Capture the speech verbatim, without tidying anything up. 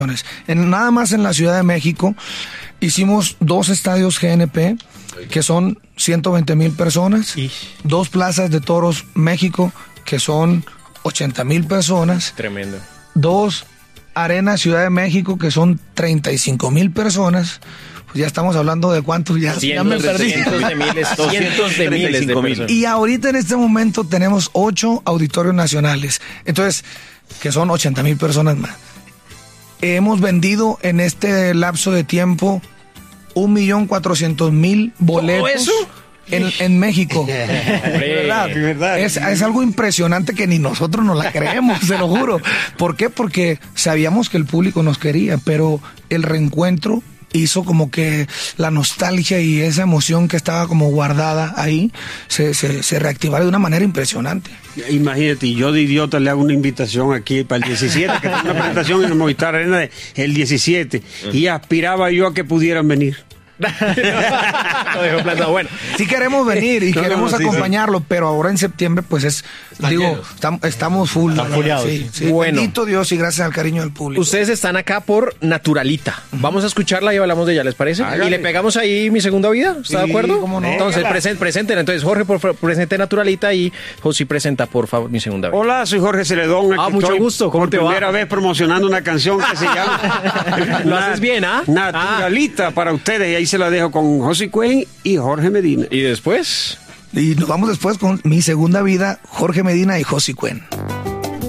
En, nada más en la Ciudad de México hicimos dos estadios G N P, que son ciento veinte mil personas, dos plazas de toros México, que son ochenta mil personas. Tremendo. Dos arenas Ciudad de México, que son treinta y cinco mil personas. Pues ya estamos hablando de cuántos, ya, ya me perdí. Cientos de miles, cientos de miles de personas. Y ahorita en este momento tenemos ocho auditorios nacionales, entonces, que son ochenta mil personas más. Hemos vendido en este lapso de tiempo un millón cuatrocientos mil boletos. ¿Todo eso? En, en México. ¿Verdad? ¿Verdad? Es, es algo impresionante que ni nosotros nos la creemos, se lo juro. ¿Por qué? Porque sabíamos que el público nos quería, pero el reencuentro hizo como que la nostalgia y esa emoción que estaba como guardada ahí se, se, se reactivara de una manera impresionante. Imagínate, yo de idiota le hago una invitación aquí para el diecisiete, que tengo una presentación en el Movistar Arena el diecisiete, y aspiraba yo a que pudieran venir. Lo dejo plantado. Bueno, sí queremos venir y no, queremos no, sí, acompañarlo, sí. Pero ahora en septiembre pues es, Están digo, llenos. tam, estamos full. Están fuleados, Sí, sí. sí. Bueno. Bendito Dios y gracias al cariño del público. ustedes están acá por Naturalita. Vamos a escucharla y hablamos de ella, ¿les parece? Hágale. Y le pegamos ahí Mi Segunda Vida, ¿está Sí, de acuerdo? cómo no. Entonces, presen, presenten. Entonces, Jorge, por favor, presente Naturalita y José presenta, por favor, Mi Segunda Vida. Hola, soy Jorge Celedón. Ah, aquí mucho estoy gusto, ¿cómo por te va? primera vez promocionando una canción que se llama Lo haces bien, ¿ah? Naturalita para ustedes, y ahí se la dejo con José Cuen y Jorge Medina. Y después... Y nos vamos después con Mi Segunda Vida, Jorge Medina y Josi Cuen.